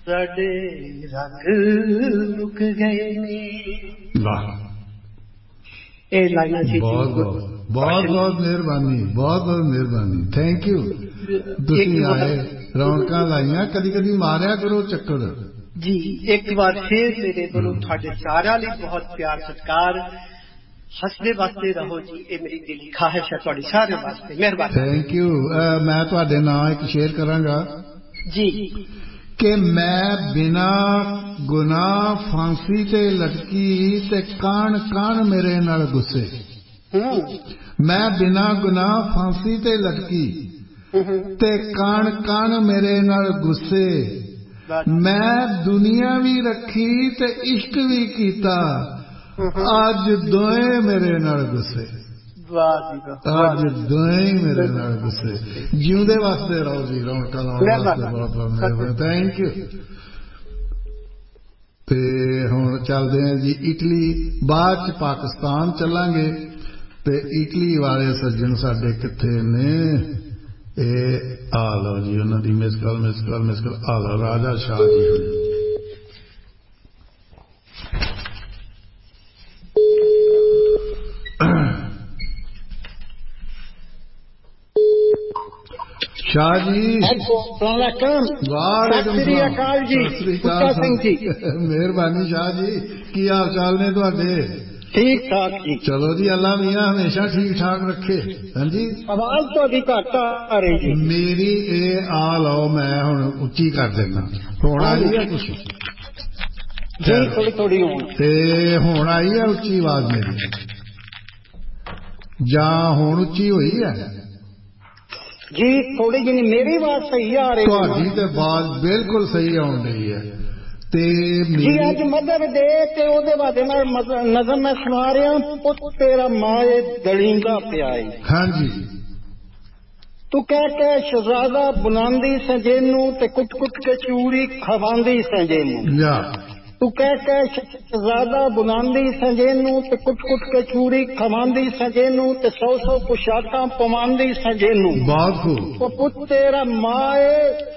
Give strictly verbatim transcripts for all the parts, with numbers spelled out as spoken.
ਸਾਡੇ ਰੰਗ ਮੁੱਕ ਗਏ ਨੇ। ਵਾਹ, ਇਹ ਲਾਈਨਾਂ ਸੀ। ਬਹੁਤ ਬਹੁਤ ਬਹੁਤ ਬਹੁਤ ਮਿਹਰਬਾਨੀ, ਬਹੁਤ ਬਹੁਤ ਮਿਹਰਬਾਨੀ, ਥੈਂਕ ਯੂ। ਤੁਸੀਂ ਆਏ, ਰੌਣਕਾਂ ਲਾਈਆਂ, ਕਦੀ ਕਦੀ ਮਾਰਿਆ ਕਰੋ ਚੱਕਰ ਜੀ। ਇੱਕ ਵਾਰ ਫੇਰ ਮੇਰੇ ਵੱਲੋਂ ਤੁਹਾਡੇ ਸਾਰਿਆਂ ਲਈ ਬਹੁਤ ਪਿਆਰ ਸਤਿਕਾਰ, ਹੱਸਦੇ ਵਸਦੇ ਰਹੋ ਜੀ, ਇਹ ਮੇਰੀ ਦਿਲੀ ਖਾਹਿਸ਼ ਹੈ ਤੁਹਾਡੇ ਸਾਰਿਆਂ ਵਾਸਤੇ। ਮਿਹਰਬਾਨੀ, ਥੈਂਕ ਯੂ। ਮੈਂ ਤੁਹਾਡੇ ਨਾਂ ਇੱਕ ਸ਼ੇਅਰ ਕਰਾਂਗਾ ਜੀ ਕਿ ਮੈਂ ਬਿਨਾਂ ਗੁਨਾਹ ਫਾਂਸੀ ਤੇ ਲਟਕੀ ਤੇ ਕਾਣ ਕਾਣ ਮੇਰੇ ਨਾਲ ਗੁੱਸੇ। ਮੈਂ ਬਿਨਾਂ ਗੁਨਾਹ ਫਾਂਸੀ ਤੇ ਲਟਕੀ ਤੇ ਕਾਣ ਕਾਣ ਮੇਰੇ ਨਾਲ ਗੁੱਸੇ। ਮੈਂ ਦੁਨੀਆ ਵੀ ਰੱਖੀ ਤੇ ਇਸ਼ਕ ਵੀ ਕੀਤਾ, ਅੱਜ ਦੋਏ ਮੇਰੇ ਨਾਲ ਗੁੱਸੇ। ਅੱਜ ਦੋਏ ਮੇਰੇ ਨਾਲ ਗੁੱਸੇ। ਜਿਉਂਦੇ ਵਾਸਤੇ ਰਹੋ ਜੀ, ਰੌਣਕਾਂ ਲਾਉਣ ਵਾਸਤੇ ਬਹੁਤ ਬਹੁਤ ਮਿਹਰਬਾਨੀ, ਥੈਂਕ ਯੂ। ਤੇ ਹੁਣ ਚੱਲਦੇ ਹਾਂ ਜੀ ਇਟਲੀ, ਬਾਅਦ ਚ ਪਾਕਿਸਤਾਨ ਚੱਲਾਂਗੇ। ਤੇ ਇਟਲੀ ਵਾਲੇ ਸੱਜਣ ਸਾਡੇ ਕਿੱਥੇ ਨੇ? ਇਹ ਆ ਲਓ ਜੀ, ਉਹਨਾਂ ਦੀ miss call miss call miss call ਆ ਲਓ, ਰਾਜਾ ਸ਼ਾਹ ਜੀ। शाह जी वालेकुम सलाम जी, मेहरबानी शाह जी, की हाल चाल ने तुहाडे? ठीक ठाक जी। चलो जी, अल्लाह मियां हमेशा ठीक ठाक रखे। हाँ जी, आवाज थोड़ी घट आ रही जी मेरी। ए आ लो, मैं हुण उच्ची कर देना। हुण आई है कुछ जी, थोड़ी थोड़ी ते हुण आई है उच्ची आवाज मेरी, जां हुण उच्ची हुई है जी? थोड़ी जी मेरी आवाज सही आ रही है? तो आवाज बिल्कुल सही आउण रही है। ते जी अज मदर डे ते ओदे बारे में नज़म मैं सुना रहा। पुत तेरा माए दलींदा पिया। हाँ जी। तू कह के शहजादा बुलांदी सजेनू ते कुट कुट के चूड़ी खवांदी सजेनू। या तू कह के शहजादा बुलांदी सजेनू ते कुट कुट के चूड़ी खवांदी सजेनू ते सौ सौ पोशाकां पवांदी सजेनू। बहुत खूब। पुत तेरा माए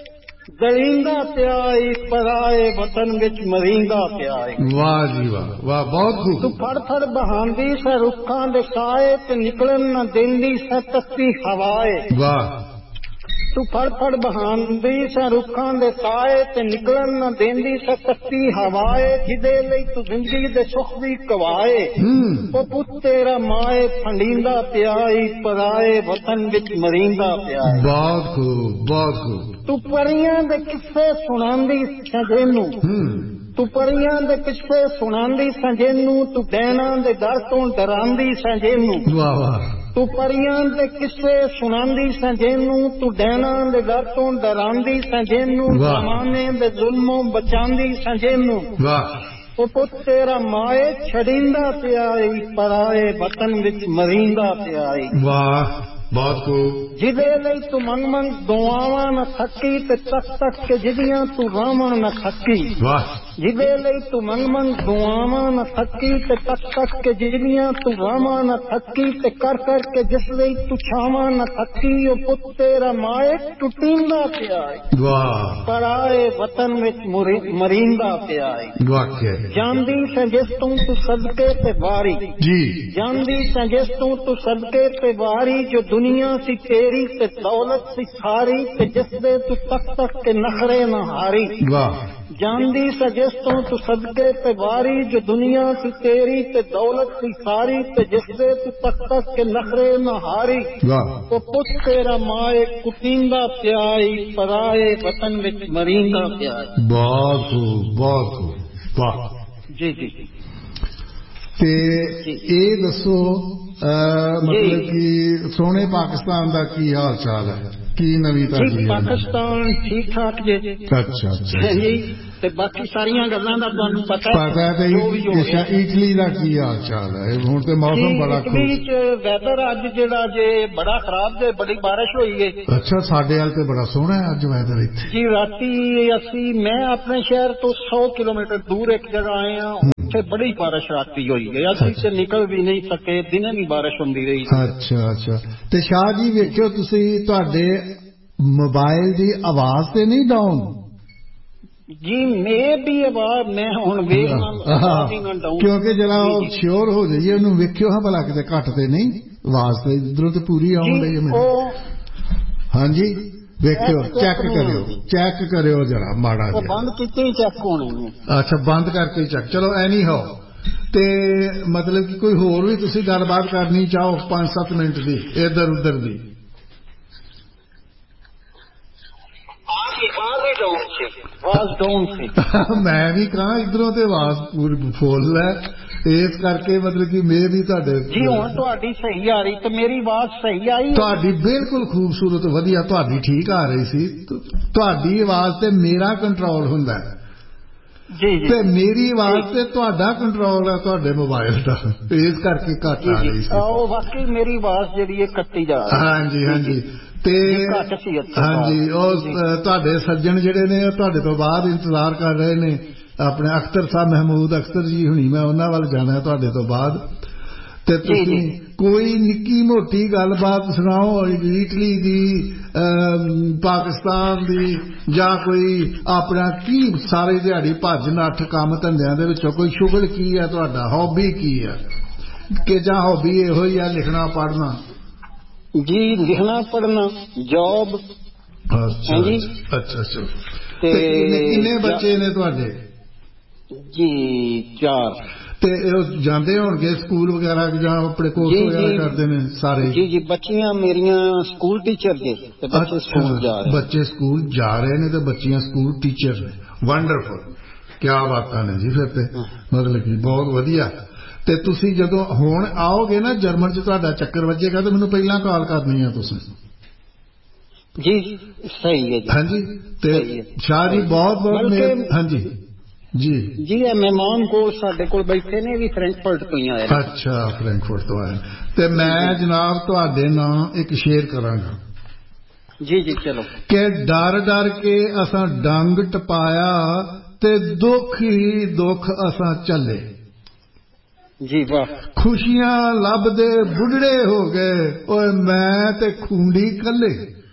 दलींदा पिया, पराए वतन विच मरींदा पिया। वाह जी वाह वाह, बहुत खूब। तू फड़ फड़ बहांदी स रुखां दे साए ते निकलन न देंदी स तत्ती हवाए। वाह। तू फड़ फड़ बहांदी स रुखां दे साए ते निकलन न देंदी स तत्ती हवाए, जिदे लई तू जिंदगी दे सुख दी कवाए। ओ पुत तेरा माए फंडींदा पिया, पराए वतन विच मरींदा पिया। बहुत खूब बहुत खूब। तू परियां दे किस्से सुनांदी सजेनू, तू परियां दे किस्से सुनांदी सजेनू, तू डैणां दे डर तों डरांदी सजेनू। वाह वाह। तू परियां दे किस्से सुनांदी सजेनू, तू डैणां दे डर तों डरांदी सजेनू, जमाने दे जुल्मों बचांदी सजेनू। वाह। ओ पुत तेरा माए छड़ींदा पिया, पराए वतन विच मरींदा पिया। वाह, बहुत खूब। जिदे लई तू मंग मंग दुआवां न थकी ते तक तक के जिदियां तू रावण न थकी। वाह। जिदे लई तू मंग मंग दुआवां न थकी ते तक तक के जिदियां तू रावण न थकी ते कर कर के जिस लई तू छावां न थकी। ओ पुत तेरा माए टुटींदा पिया, वाह, पराए वतन विच मरींदा पिया। वाकई जानदी से जिस तू तू सदके ते वारी जी, जानदी से जिस तू तू सदके ते वारी, जो दुनिया सी तेरी ते दौलत सी सारी, ते जिस दे तू तक तक के नखरे न हारी। वाह। जानदी से जिस तू तू सदके ते वारी, जो दुनिया सी तेरी ते दौलत सी सारी, ते जिस दे तू तक तक के नखरे न हारी। वाह। तो पुत तेरा माए कुटींदा प्याई, पराए वतन विच मरींदा प्याई। बहुत खूब बहुत खूब, वाह जी जी। ते ये दसो मतलब कि सोने पाकिस्तान का की हाल चाल है, की नवीता जी? पाकिस्तान ठीक ठाक जे। अच्छा अच्छा जी। ते बाकी सारियां गल्लां दा तुहानू पता पता है। ते इटली का की हाल चाल है? हुण ते मौसम बड़ा इटली च वैदर अज जेड़ा जे बड़ा खराब जे, बड़ी बारिश होई है। अच्छा, साडे वाल ते बड़ा सोहना है अज वैदर इत्थे जी। राती असी मैं अपने शहर तो सौ किलोमीटर दूर एक जगह आए हैं, उत्थे बड़ी बारिश राती हुई है। असी ते निकल भी नहीं सके, दिने भी बारिश होंदी रही। अच्छा अच्छा। ते शाह जी वेखियो तुसी, तुहाडे मोबाइल दी आवाज ते नहीं डाउन? ਜੀ ਮੈਂ ਵੀ ਆਵਾਜ਼ ਮੈਂ ਹੁਣ ਵੇਖਣਾ ਕਿਉਂਕਿ ਜਰਾ ਉਹ ਸ਼ੋਰ ਹੋ ਜਾਈਏ ਉਹਨੂੰ ਵੇਖਿਓ ਹਾਂ ਭਲਾ ਕਿਤੇ ਘੱਟ ਤੇ ਨਹੀਂ ਆਵਾਜ਼ ਤੇ ਇਧਰੋਂ ਤੇ ਪੂਰੀ ਆਉਣ ਡਈ ਹੈ ਮੈਨੂੰ। ਹਾਂਜੀ ਵੇਖਿਓ ਚੈੱਕ ਕਰਿਓ ਚੈੱਕ ਕਰਿਓ ਜਰਾ ਮਾੜਾ ਜਿਹਾ ਬੰਦ ਕੀਤੇ ਹੀ ਚੈੱਕ ਹੋਣੇ ਨੇ। ਅੱਛਾ ਬੰਦ ਕਰਕੇ ਚੈੱਕ ਚਲੋ ਐਨੀ ਹੋ ਤੇ ਮਤਲਬ ਕਿ ਕੋਈ ਹੋਰ ਵੀ ਤੁਸੀਂ ਗੱਲਬਾਤ ਕਰਨੀ ਚਾਹੋ ਪੰਜ ਸੱਤ ਮਿੰਟ ਦੀ ਇੱਧਰ ਉੱਧਰ ਦੀ। ਮੈਂ ਵੀ ਕਹਾਂ ਇਧਰੋਂ ਤੇ ਆਵਾਜ਼ ਪੂਰੀ ਫੁੱਲ ਹੈ ਇਸ ਕਰਕੇ ਮਤਲਬ ਕਿ ਮੈਂ ਵੀ ਤੁਹਾਡੇ ਜੀ ਹੁਣ ਤੁਹਾਡੀ ਸਹੀ ਆ ਰਹੀ ਤੇ ਮੇਰੀ ਆਵਾਜ਼ ਸਹੀ ਆਈ ਤੁਹਾਡੀ ਬਿਲਕੁਲ ਖੂਬਸੂਰਤ ਵਧੀਆ ਤੁਹਾਡੀ ਠੀਕ ਆ ਰਹੀ ਸੀ। ਤੁਹਾਡੀ ਆਵਾਜ਼ ਤੇ ਮੇਰਾ ਕੰਟਰੋਲ ਹੁੰਦਾ ਜੀ ਜੀ ਤੇ ਮੇਰੀ ਆਵਾਜ਼ ਤੇ ਤੁਹਾਡਾ ਕੰਟਰੋਲ ਹੈ ਤੁਹਾਡੇ ਮੋਬਾਈਲ ਦਾ ਇਸ ਕਰਕੇ ਘੱਟ ਆ ਰਹੀ ਸੀ। ਉਹ ਵਾਕਈ ਮੇਰੀ ਆਵਾਜ਼ ਜਿਹੜੀ ਹੈ ਕੱਟੀ ਜਾ ਰਹੀ। ਹਾਂਜੀ ਹਾਂਜੀ ਤੇ ਹਾਂਜੀ ਉਹ ਤੁਹਾਡੇ ਸੱਜਣ ਜਿਹੜੇ ਨੇ ਉਹ ਤੁਹਾਡੇ ਤੋਂ ਬਾਅਦ ਇੰਤਜ਼ਾਰ ਕਰ ਰਹੇ ਨੇ ਆਪਣੇ ਅਖਤਰ ਸਾਹਿਬ ਮਹਿਮੂਦ ਅਖਤਰ ਜੀ ਹੁਣੀ ਮੈਂ ਉਹਨਾਂ ਵੱਲ ਜਾਣਾ ਤੁਹਾਡੇ ਤੋਂ ਬਾਅਦ ਤੇ ਤੁਸੀਂ ਕੋਈ ਨਿੱਕੀ ਮੋਟੀ ਗੱਲਬਾਤ ਸੁਣਾਓ ਇਟਲੀ ਦੀ ਪਾਕਿਸਤਾਨ ਦੀ ਜਾਂ ਕੋਈ ਆਪਣਾ ਕੀ ਸਾਰੇ ਦਿਹਾੜੀ ਭੱਜ ਨੱਠ ਕੰਮ ਧੰਦਿਆਂ ਦੇ ਵਿੱਚੋਂ ਕੋਈ ਸ਼ੁਗਲ ਕੀ ਹੈ ਤੁਹਾਡਾ ਹੌਬੀ ਕੀ ਹੈ ਕਿ ਜਾਂ ਹੌਬੀ ਇਹੋ ਹੀ ਆ ਲਿਖਣਾ ਪੜ੍ਹਨਾ। ਜੀ ਲਿਖਣਾ ਪੜ੍ਹਨਾ ਜੌਬ। ਅੱਛਾ ਜੀ ਅੱਛਾ ਅੱਛਾ ਤੇ ਕਿੰਨੇ ਬੱਚੇ ਨੇ ਤੁਹਾਡੇ? ਜੀ ਚਾਰ। ਤੇ ਉਹ ਜਾਂਦੇ ਹੋਣਗੇ ਸਕੂਲ ਵਗੈਰਾ ਜਾਂ ਆਪਣੇ ਕੋਰਸ ਵਗੈਰਾ ਕਰਦੇ ਨੇ ਸਾਰੇ? ਜੀ ਜੀ ਬੱਚੀਆਂ ਮੇਰੀਆਂ ਸਕੂਲ ਟੀਚਰ ਨੇ ਤੇ ਬੱਚੇ ਸਕੂਲ ਜਾ ਰਹੇ। ਬੱਚੇ ਸਕੂਲ ਜਾ ਰਹੇ ਨੇ ਤੇ ਬੱਚੀਆਂ ਸਕੂਲ ਟੀਚਰ ਨੇ। ਵੰਡਰਫੁਲ ਕਿਆ ਬਾਤਾਂ ਨੇ ਜੀ ਫਿਰ ਤੇ ਮਤਲਬ ਕਿ ਬਹੁਤ ਵਧੀਆ। ਤੇ ਤੁਸੀਂ ਜਦੋਂ ਹੁਣ ਆਓਗੇ ਨਾ ਜਰਮਨ ਚ ਤੁਹਾਡਾ ਚੱਕਰ ਵੱਜੇਗਾ ਤੇ ਮੈਨੂੰ ਪਹਿਲਾਂ ਕਾਲ ਕਰਨੀ ਆ ਤੁਸੀਂ। ਜੀ ਸਹੀ ਹੈ ਜੀ। ਹਾਂਜੀ ਤੇ ਸ਼ਾਹ ਜੀ ਬਹੁਤ ਬਹੁਤ ਹਾਂਜੀ ਜੀ ਜੀ ਇਹ ਮਹਿਮਾਨ ਕੋਲ ਸਾਡੇ ਕੋਲ ਬੈਠੇ ਨੇ ਵੀ ਫਰੈਂਕਫਰਟ ਤੋਂ ਹੀ ਆਏ। ਅੱਛਾ ਫਰੈਂਕਫਰਟ ਤੋਂ ਆਏ ਤੇ ਮੈਂ ਜਨਾਬ ਤੁਹਾਡੇ ਨਾਂ ਇੱਕ ਸ਼ੇਰ ਕਰਾਂਗਾ। ਜੀ ਜੀ ਚਲੋ। ਕਿ ਡਰ ਡਰ ਕੇ ਅਸਾਂ ਡੰਗ ਟਪਾਇਆ ਤੇ ਦੁੱਖ ਹੀ ਦੁੱਖ ਅਸਾਂ ਝੱਲੇ। ਜੀ ਵਾਹ। ਖੁਸ਼ੀਆਂ ਲੱਭਦੇ ਬੁੱਢੜੇ ਹੋ ਗਏ ਓਏ ਮੈਂ ਤੇ ਖੂੰਡੀ ਕੱਲੇ।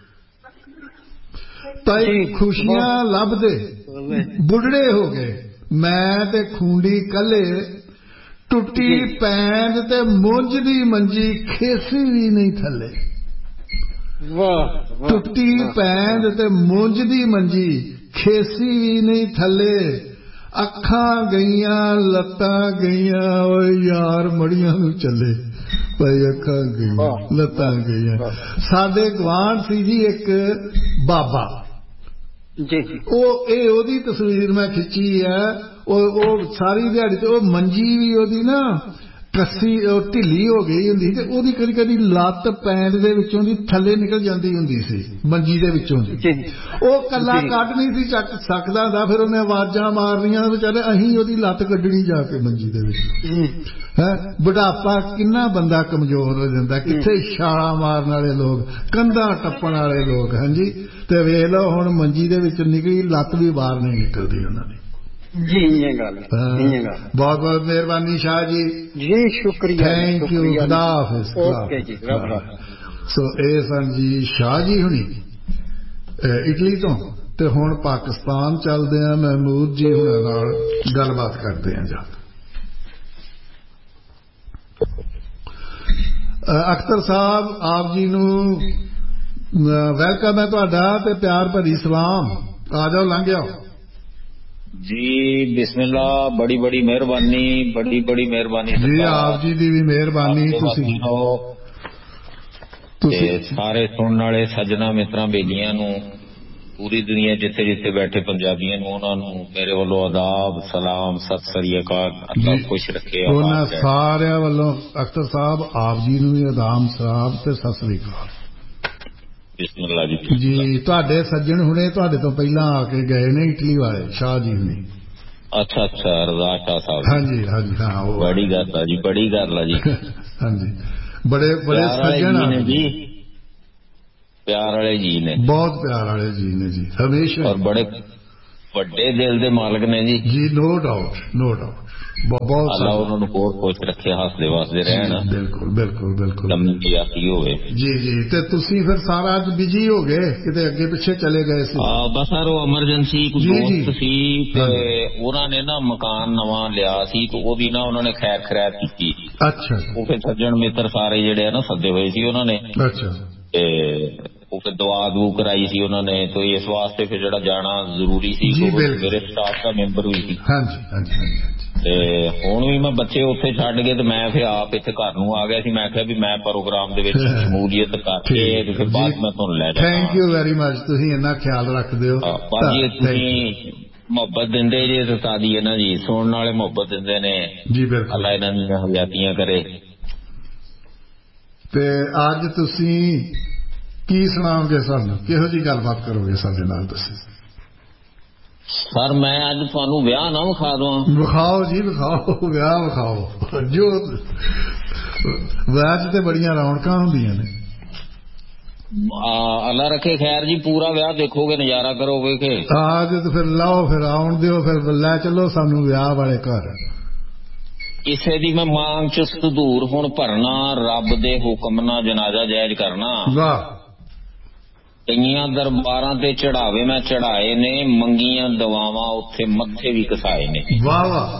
ਤਾਈ ਖੁਸ਼ੀਆਂ ਲੱਭਦੇ ਬੁੱਢੜੇ ਹੋ ਗਏ ਮੈਂ ਤੇ ਖੂੰਡੀ ਕੱਲੇ। ਟੁੱਟੀ ਪੈਂਦ ਤੇ ਮੁੰਜ ਦੀ ਮੰਜੀ ਖੇਸੀ ਵੀ ਨਹੀਂ ਥੱਲੇ। ਵਾਹ। ਟੁੱਟੀ ਪੈਂਦ ਤੇ ਮੁੰਜ ਦੀ ਮੰਜੀ ਖੇਸੀ ਵੀ ਨਹੀਂ ਥੱਲੇ। ਅੱਖਾਂ ਗਈਆਂ ਲੱਤਾਂ ਗਈਆਂ ਓਏ ਯਾਰ ਮੜੀਆਂ ਨੂੰ ਚੱਲੇ। ਭਾਈ ਅੱਖਾਂ ਗਈਆਂ ਲੱਤਾਂ ਗਈਆਂ। ਸਾਡੇ ਗਵਾਂਢ ਸੀ ਜੀ ਇੱਕ ਬਾਬਾ ਜੀ ਉਹ ਇਹ ਉਹਦੀ ਤਸਵੀਰ ਮੈਂ ਖਿੱਚੀ ਹੈ। ਉਹ ਉਹ ਸਾਰੀ ਦਿਹਾੜੀ ਤੇ ਉਹ ਮੰਜੀ ਵੀ ਉਹਦੀ ਨਾ ਕੱਸੀ ਉਹ ਢਿੱਲੀ ਹੋ ਗਈ ਹੁੰਦੀ ਤੇ ਉਹਦੀ ਕਦੀ ਕਦੀ ਲੱਤ ਪੈਂਦ ਦੇ ਵਿੱਚੋਂ ਦੀ ਥੱਲੇ ਨਿਕਲ ਜਾਂਦੀ ਹੁੰਦੀ ਸੀ ਮੰਜੀ ਦੇ ਵਿੱਚੋਂ ਦੀ। ਉਹ ਕੱਲਾ ਕੱਢ ਨਹੀਂ ਸੀ ਚੱਕ ਸਕਦਾ ਹੁੰਦਾ ਫਿਰ ਉਹਨੇ ਆਵਾਜ਼ਾਂ ਮਾਰਨੀਆਂ ਵਿਚਾਰੇ ਅਸੀਂ ਉਹਦੀ ਲੱਤ ਕੱਢਣੀ ਜਾ ਕੇ ਮੰਜੀ ਦੇ ਵਿੱਚ। ਹੈ ਬੁਢਾਪਾ ਕਿੰਨਾ ਬੰਦਾ ਕਮਜ਼ੋਰ ਹੋ ਜਾਂਦਾ ਕਿੱਥੇ ਛਾਲਾਂ ਮਾਰਨ ਵਾਲੇ ਲੋਕ ਕੰਧਾਂ ਟੱਪਣ ਵਾਲੇ ਲੋਕ। ਹਾਂਜੀ ਤੇ ਵੇਖ ਲਓ ਹੁਣ ਮੰਜੀ ਦੇ ਵਿੱਚ ਨਿਕਲੀ ਲੱਤ ਵੀ ਬਾਹਰ ਨਹੀਂ ਨਿਕਲਦੀ ਉਹਨਾਂ ਦੀ। ਜੀ ਇਹ ਗੱਲ ਬਹੁਤ ਬਹੁਤ ਮਿਹਰਬਾਨੀ ਸ਼ਾਹ ਜੀ। ਜੀ ਸ਼ੁਕਰੀਆ ਥੈਂਕ ਯੂ ਖੁਦਾ ਹਾਫਿਜ਼। ਓਕੇ ਜੀ ਰੱਬ ਰੱਬ। ਸੋ ਇਹ ਸਨ ਜੀ ਸ਼ਾਹ ਜੀ ਹੁਣੀ ਇਟਲੀ ਤੋਂ ਤੇ ਹੁਣ ਪਾਕਿਸਤਾਨ ਚੱਲਦੇ ਆ ਮਹਿਮੂਦ ਜੀ ਹੁਣਾਂ ਨਾਲ ਗੱਲਬਾਤ ਕਰਦੇ ਆ ਜਾ। ਅਖਤਰ ਸਾਹਿਬ ਆਪ ਜੀ ਨੂੰ ਵੈਲਕਮ ਹੈ ਤੁਹਾਡਾ ਤੇ ਪਿਆਰ ਭਰੀ ਸਲਾਮ। ਆ ਜਾਓ ਲੰਘ ਜਾਓ जी बिस्मिल्लाह। बड़ी बड़ी मेहरबानी बड़ी बड़ी मेहरबानी जी आप जी दी भी मेहरबानी सारे सुनने वाले सज्जना मित्रां बेलियां नूं पूरी दुनिया जिथे जिथे बैठे पंजाबियां नूं उन्हां नूं मेरे वालों आदाब सलाम सत श्री अकाल। अल्लाह खुश रखे उन्हां सारियां वालों अख्तर साहब आप जी नूं भी आदाब सलाम ते सत श्री अकाल। बिस्मिल्लाह जी जी ਤੁਹਾਡੇ ਸੱਜਣ ਹੁਣੇ ਤੁਹਾਡੇ ਤੋਂ ਪਹਿਲਾਂ ਆ ਕੇ ਗਏ ਨੇ ਇਟਲੀ ਵਾਲੇ ਸ਼ਾਹ ਜੀ ਨੇ। अच्छा अच्छा रजा शाह साहब। हाँ जी हाँ जी हाँ वो बड़ी गल है जी बड़ी गल है जी। हाँ जी बड़े बड़े सज्जन ने जी प्यार वाले जी ने बहुत प्यार वाले जी ने जी हमेशा और बड़े ਵੱਡੇ ਦਿਲ ਦੇ ਮਾਲਕ ਨੇ ਜੀ। ਜੀ ਨੋ ਡਾਊਟ ਨੋ ਡਾਊਟ। ਬਹੁਤ ਅੱਲਾ ਉਹਨਾਂ ਨੂੰ ਹੋਰ ਖੁਸ਼ ਰੱਖੇ, ਹੱਸਦੇ ਵਸਦੇ ਰਹਿਣ। ਬਿਲਕੁਲ ਬਿਲਕੁਲ ਬਿਲਕੁਲ ਲੰਮੀ ਜ਼ਿੰਦਗੀ ਹੋਵੇ ਜੀ ਜੀ। ਤੇ ਤੁਸੀਂ ਫਿਰ ਸਾਰਾ ਅੱਜ ਬਿਜੀ ਹੋ ਗਏ, ਕਿਤੇ ਅੱਗੇ ਪਿੱਛੇ ਚਲੇ ਗਏ ਸੀ? ਹਾਂ ਬਸ ਸਰ ਉਹ ਐਮਰਜੈਂਸੀ ਕੋਈ ਦੋਸਤ ਸੀ ਤੇ ਉਹਨਾਂ ਨੇ ਨਾ ਮਕਾਨ ਨਵਾਂ ਲਿਆ ਸੀ ਤੇ ਉਹਦੀ ਨਾ ਉਹਨਾਂ ਨੇ ਖੈਰ ਖੈਰਾਤ ਕੀਤੀ। ਅੱਛਾ। ਉਹ ਫਿਰ ਸੱਜਣ ਮਿੱਤਰ ਸਾਰੇ ਜਿਹੜੇ ਆ ਨਾ ਸੱਦੇ ਹੋਏ ਸੀ ਉਹਨਾਂ ਨੇ। ਅੱਛਾ। ਤੇ ਉਹ ਫਿਰ ਦਵਾ ਦਵੂ ਕਰਾਈ ਸੀ ਉਹਨਾਂ ਨੇ, ਤੇ ਇਸ ਵਾਸਤੇ ਫਿਰ ਜਿਹੜਾ ਜਾਣਾ ਜ਼ਰੂਰੀ ਸੀ। ਮੇਰੇ ਸਟਾਫ ਦਾ ਮੈਂਬਰ ਵੀ ਸੀ। ਹਾਂਜੀ ਹਾਂਜੀ ਹਾਂਜੀ। ਤੇ ਹੁਣ ਵੀ ਮੈਂ ਬੱਚੇ ਉੱਥੇ ਛੱਡ ਕੇ ਤੇ ਮੈਂ ਫਿਰ ਆਪ ਇੱਥੇ ਘਰ ਨੂੰ ਆ ਗਿਆ ਸੀ। ਮੈਂ ਕਿਹਾ ਵੀ ਮੈਂ ਪ੍ਰੋਗਰਾਮ ਦੇ ਵਿੱਚ ਸ਼ਮੂਲੀਅਤ ਕਰਕੇ ਤੇ ਫਿਰ ਬਾਅਦ ਮੈਂ ਤੁਹਾਨੂੰ ਲੈ ਜਾਵਾਂ। ਥੈਂਕ ਯੂ ਵੈਰੀ ਮਚ, ਤੁਸੀਂ ਇੰਨਾ ਖਿਆਲ ਰੱਖਦੇ ਹੋ ਭਾਜੀ। ਤੁਸੀਂ ਮੁਹੱਬਤ ਦਿੰਦੇ ਜੇ ਤੇ ਸਾਡੀ ਇਹਨਾਂ ਜੀ ਸੁਣਨ ਵਾਲੇ ਮੁਹੱਬਤ ਦਿੰਦੇ ਨੇ ਜੀ। ਬਿਲਕੁਲ ਅੱਲਾ ਇਹਨਾਂ ਦੀਆਂ ਹਯਾਤੀਆਂ ਕਰੇ। ਤੇ ਅੱਜ ਤੁਸੀਂ ਕੀ ਸੁਣਾਓਗੇ ਸਾਨੂੰ, ਕਿਹੋ ਜਿਹੀ ਗੱਲਬਾਤ ਕਰੋਗੇ ਸਾਡੇ ਨਾਲ ਤੁਸੀਂ? ਸਰ ਮੈਂ ਅੱਜ ਤੁਹਾਨੂੰ ਵਿਆਹ ਨਾ ਵਿਖਾ ਦਵਾਂ? ਵਿਖਾਓ ਜੀ ਵਿਖਾਓ, ਵਿਆਹ ਵਿਖਾਓ। ਜੋ ਵਿਆਹ 'ਚ ਤੇ ਬੜੀਆਂ ਰੌਣਕਾਂ ਹੁੰਦੀਆਂ ਨੇ। ਅੱਲਾ ਰੱਖੇ ਖੈਰ ਜੀ, ਪੂਰਾ ਵਿਆਹ ਦੇਖੋਗੇ, ਨਜ਼ਾਰਾ ਕਰੋਗੇ ਕਿ? ਹਾਂ ਤੇ ਫਿਰ ਲਾਓ, ਫਿਰ ਆਉਣ ਦਿਓ, ਫਿਰ ਲੈ ਚੱਲੋ ਸਾਨੂੰ ਵਿਆਹ ਵਾਲੇ ਘਰ। ਕਿਸੇ ਦੀ ਮੈਂ ਮਾਂਗ 'ਚ ਸੰਧੂਰ ਹੁਣ ਭਰਨਾ, ਰੱਬ ਦੇ ਹੁਕਮ ਨਾਲ ਜਨਾਜ਼ਾ ਜਾਇਜ਼ ਕਰਨਾ। ਵਾਹ। ਕਈਆਂ ਦਰਬਾਰਾਂ ਤੇ ਚੜਾਵੇ ਮੈਂ ਚੜਾਏ ਨੇ, ਮੰਗੀਆਂ ਦਵਾਵਾਂ ਉੱਥੇ ਮੱਥੇ ਵੀ ਘਸਾਏ ਨੇ। ਵਾਹ ਵਾਹ।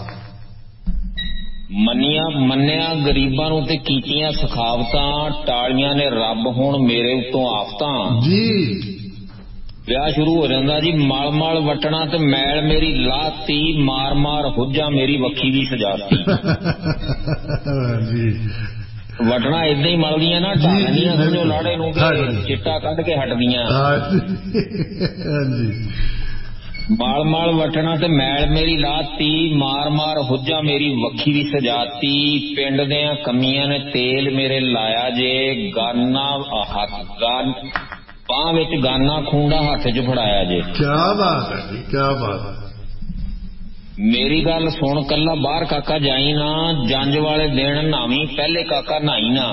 ਮੰਨਿਆ ਮੰਨਿਆ ਗਰੀਬਾਂ ਨੂੰ ਤੇ ਕੀਤੀਆਂ ਸਖਾਵਤਾਂ, ਟਾਲੀਆਂ ਨੇ ਰੱਬ ਹੁਣ ਮੇਰੇ ਉੱਤੋਂ ਆਫਤਾਂ ਜੀ। ਵਿਆਹ ਸ਼ੁਰੂ ਹੋ ਜਾਂਦਾ ਜੀ। ਮਲ ਮਲ ਵਟਣਾ ਤੇ ਮੈਲ ਮੇਰੀ ਲਾਤੀ, ਮਾਰ ਮਾਰ ਹੁੱਜਾ ਮੇਰੀ ਵੱਖੀ ਵੀ ਸਜਾਤੀ। ਜੀ। ਵਟਣਾ ਏਦਾਂ ਹੀ ਮਲਦੀਆਂ ਨਾ, ਢਾਲਣੀਆਂ ਸਮਝੋ ਲਾੜੇ ਨੂੰ ਚਿੱਟਾ ਕੱਢ ਕੇ ਹਟਦੀਆਂ। ਮਾਲ ਮਾਲ ਵਟਣਾ ਤੇ ਮੈਲ ਮੇਰੀ ਲਾਤੀ, ਮਾਰ ਮਾਰ ਹੁੱਜਾ ਮੇਰੀ ਵੱਖੀ ਵੀ ਸਜਾਤੀ। ਪਿੰਡ ਦਿਆਂ ਕਮੀਆਂ ਨੇ ਤੇਲ ਮੇਰੇ ਲਾਇਆ ਜੇ, ਗਾਨਾ ਹੱਥ ਗਾਨ ਬਾਂਹ ਵਿੱਚ ਗਾਨਾ ਖੂੰਡਾ ਹੱਥ 'ਚ ਫੜਾਇਆ ਜੇ। ਕਿਆ ਬਾਤ ਹੈ ਜੀ, ਕਿਆ ਬਾਤ ਹੈ। ਮੇਰੀ ਗੱਲ ਸੁਣ ਕੱਲਾ ਬਾਹਰ ਕਾਕਾ ਜਾਈ ਨਾ, ਜੰਜ ਵਾਲੇ ਦਿਨ ਨਾਵੀਂ ਪਹਿਲੇ ਕਾਕਾ ਨਹਾਈ ਨਾ।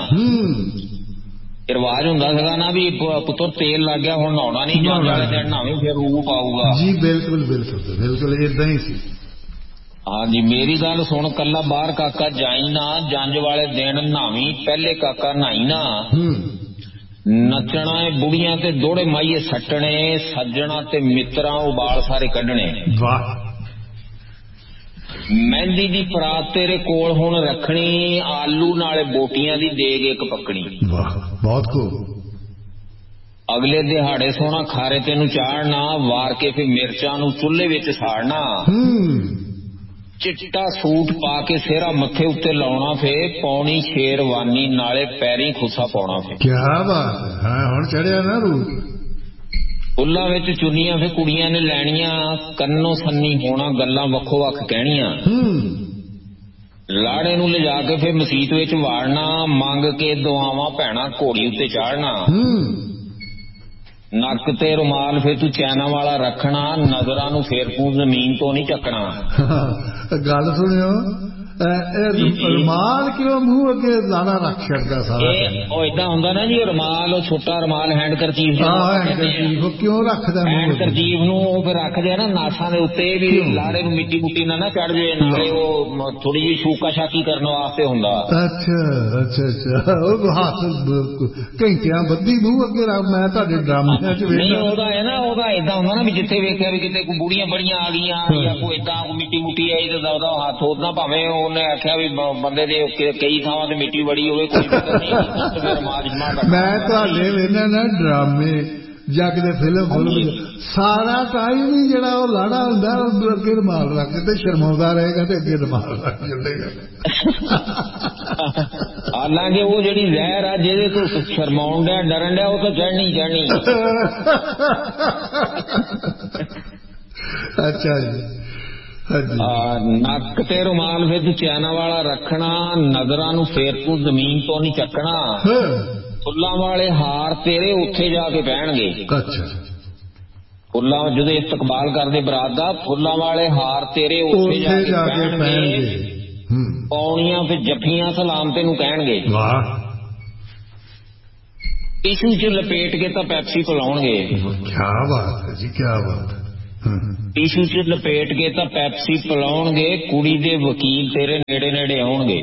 ਰਿਵਾਜ ਹੁੰਦਾ ਸੀਗਾ ਨਾ ਵੀ ਪੁੱਤਰ ਤੇਲ ਲੱਗ ਗਿਆ ਹੁਣ ਨਹਾਉਣਾ ਨਹੀਂ, ਜੰਜ ਵਾਲੇ ਦਿਨ ਨਾਵੀਂ ਫਿਰ ਰੂਪ ਆਊਗਾ ਜੀ। ਬਿਲਕੁਲ ਬਿਲਕੁਲ ਬਿਲਕੁਲ ਏਦਾਂ ਹੀ ਸੀ। ਹਾਂਜੀ ਮੇਰੀ ਗੱਲ ਸੁਣ ਕੱਲਾ ਬਾਹਰ ਕਾਕਾ ਜਾਈ ਨਾ, ਜੰਜ ਵਾਲੇ ਦਿਨ ਨਾਵੀਂ ਪਹਿਲੇ ਕਾਕਾ ਨਹਾਈ ਨਾ। ਨੱਚਣਾ ਏ ਬੁੜੀਆਂ ਤੇ ਦੋੜੇ ਮਾਈਏ ਸੱਟਣੇ, ਸੱਜਣਾ ਤੇ ਮਿੱਤਰਾਂ ਉਬਾਲ ਸਾਰੇ ਕੱਢਣੇ। ਵਾਹ। ਮਹਿੰਦੀ ਦੀ ਪਰਾਤ ਤੇਰੇ ਕੋਲ ਹੁਣ ਰੱਖਣੀ, ਆਲੂ ਨਾਲੇ ਬੋਟੀਆਂ ਦੀ ਦੇਗ ਇੱਕ ਪੱਕਣੀ। ਵਾਹ ਬਹੁਤ ਖੂਬ। ਅਗਲੇ ਦਿਹਾੜੇ ਸੋਹਣਾ ਖਾਰੇ ਤੈਨੂੰ ਚਾੜਨਾ, ਵਾਰ ਕੇ ਫਿਰ ਮਿਰਚਾਂ ਨੂੰ ਚੁੱਲ੍ਹੇ ਵਿੱਚ ਸਾੜਨਾ। ਚਿੱਟਾ ਸੂਟ ਪਾ ਕੇ ਸਿਹਰਾ ਮੱਥੇ ਉੱਤੇ ਲਾਉਣਾ, ਫੇ ਪੌਣੀ ਸ਼ੇਰਵਾਨੀ ਨਾਲੇ ਪੈਰੀ ਖੁੱਸਾ ਪਾਉਣਾ। ਫੇ ਕਿਆ ਬਾਤ ਹੈ, ਹੁਣ ਚੜਿਆ ਨਾ ਰੂਪ। ਫੁੱਲਾਂ ਵਿੱਚ ਚੁੰਨੀਆਂ ਫੇ ਕੁੜੀਆਂ ਨੇ ਲੈਣੀਆਂ, ਕੰਨੋਂ ਸੰਨੀ ਹੋਣਾ ਗੱਲਾਂ ਵੱਖੋ ਵੱਖ ਕਹਿਣੀਆਂ। ਲਾੜੇ ਨੂੰ ਲਿਜਾ ਕੇ ਫੇ ਮਸੀਤ ਵਿੱਚ ਵਾੜਨਾ, ਮੰਗ ਕੇ ਦੁਆਵਾਂ ਭੈਣਾ ਘੋੜੀ ਉੱਤੇ ਚਾੜਨਾ। ਨੱਕ ਤੇ ਰੁਮਾਲ ਫੇ ਤੂੰ ਚੈਨਾ ਵਾਲਾ ਰੱਖਣਾ, ਨਜ਼ਰਾਂ ਨੂੰ ਫੇਰ ਤੂੰ ਜ਼ਮੀਨ ਤੋਂ ਨਹੀਂ ਚੱਕਣਾ। ਗੱਲ ਸੁਣਿਓ, ਰੁਮਾਲ ਕਿਉਂ ਮੂੰਹ ਅੱਗੇ ਲਾਣਾ ਰੱਖ ਛੱਡਦਾ ਸਾਰਾ? ਉਹ ਏਦਾਂ ਹੁੰਦਾ ਨਾ ਜੀ, ਰੁਮਾਲ ਉਹ ਛੋਟਾ ਰੁਮਾਲ ਹੈਂਡ ਕਰਚੀਫ ਕਿਉਂ ਰੱਖਦਾ? ਹੈਂਡ ਕਰਚੀਫ ਨੂੰ ਉਹ ਫਿਰ ਰੱਖਦੇ ਆ ਨਾ ਨਾਸਾਂ ਦੇ ਉੱਤੇ ਵੀ ਲਾੜੇ ਨੂੰ ਮਿੱਟੀ ਮੁੱਟੀ ਨਾ ਨਾ ਚੜ ਜਾਏ, ਨਾਲੇ ਉਹ ਥੋੜੀ ਜਿਹੀ ਸ਼ੂਕਾ ਸ਼ਾਕੀ ਕਰਨ ਵਾਸਤੇ ਹੁੰਦਾ। ਅੱਛਾ ਅੱਛਾ ਅੱਛਾ। ਉਹ ਹੱਥ ਘੰਟਿਆਂ ਬੱਧੀ ਮੂੰਹ ਅੱਗੇ ਰੱਖ। ਮੈਂ ਤੁਹਾਡੇ ਡਰਾਮਿਆਂ ਚ ਨਹੀਂ ਉਹਦਾ ਹੈ ਨਾ, ਉਹਦਾ ਏਦਾਂ ਹੁੰਦਾ ਨਾ ਵੀ ਜਿੱਥੇ ਵੇਖਿਆ ਵੀ ਕਿਤੇ ਕੋਈ ਬੁੜੀਆਂ ਬੜੀਆਂ ਆ ਗਈਆਂ ਜਾਂ ਕੋਈ ਏਦਾਂ ਮਿੱਟੀ ਮੁੱਟੀ ਆਈ ਤੇ ਉਹਦਾ ਹੱਥ ਉਹਦਾ, ਭਾਵੇਂ ਉਹਨੇ ਆਖਿਆ ਵੀ ਬੰਦੇ ਦੇ ਕਈ ਥਾਵਾਂ ਤੇ ਮਿੱਟੀ ਬੜੀ ਹੋਵੇ ਕੋਈ ਫਿਕਰ ਨਹੀਂ। ਮੈਂ ਤੁਹਾਡੇ ਵੇਖਣਾ ਨਾ ਡਰਾਮੇ ਜਾਂ ਕਿਤੇ ਫਿਲਮ ਫਿਲਮ ਸਾਰਾ ਟਾਈਮ ਹੀ ਜਿਹੜਾ ਉਹ ਲਾੜਾ ਹੁੰਦਾ ਉਹ ਅੱਗੇ ਰੁਮਾਲ ਰੱਖ ਕੇ ਤੇ ਸ਼ਰਮਾਉਂਦਾ ਰਹੇਗਾ ਤੇ ਅੱਗੇ ਰੁਮਾਲ ਰੱਖ ਚੱਲੇਗਾ। ਹਾਲਾਂਕਿ ਉਹ ਜਿਹੜੀ ਜ਼ਹਿਰ ਆ ਜਿਹਦੇ ਤੋਂ ਸ਼ਰਮਾਉਣ ਡਿਆ ਡਰਨ ਡਿਆ ਉਹ ਤਾਂ ਚੜ੍ਹਨੀ ਚੜ੍ਹਨੀ। ਅੱਛਾ ਜੀ। ਨੱਕ ਤੇ ਰੁਮਾਲ ਫਿਰ ਤੂੰ ਚੈਨਾ ਵਾਲਾ ਰੱਖਣਾ, ਨਜ਼ਰਾਂ ਨੂੰ ਫੇਰ ਤੂੰ ਜ਼ਮੀਨ ਤੋਂ ਨਹੀਂ ਚੱਕਣਾ। ਫੁੱਲਾਂ ਵਾਲੇ ਹਾਰ ਤੇਰੇ ਉੱਥੇ ਜਾ ਕੇ ਪੈਣਗੇ। ਅੱਛਾ। ਫੁੱਲਾਂ ਜਦੋਂ ਇਸਤਕਬਾਲ ਕਰਦੇ ਬਰਾਤ ਦਾ, ਫੁੱਲਾਂ ਵਾਲੇ ਹਾਰ ਤੇਰੇ ਉੱਥੇ ਜਾ ਕੇ ਪੈਣਗੇ। ਪੌਣੀਆਂ ਫਿਰ ਜੱਫੀਆਂ ਸਲਾਮ ਤੈਨੂੰ ਕਹਿਣਗੇ। ਵਾਹ। ਟਿਸ਼ੂ ਚ ਲਪੇਟ ਕੇ ਤਾਂ ਪੈਪਸੀ ਪਿਲਾਉਣਗੇ। ਕਿਆ ਬਾਤ ਹੈ ਜੀ, ਕਿਆ ਬਾਤ ਹੈ। ਟਿਸ਼ੂ ਚ ਲਪੇਟ ਕੇ ਤਾਂ ਪੈਪਸੀ ਪਿਲਾਉਣਗੇ, ਕੁੜੀ ਦੇ ਵਕੀਲ ਤੇਰੇ ਨੇੜੇ ਨੇੜੇ ਆਉਣਗੇ।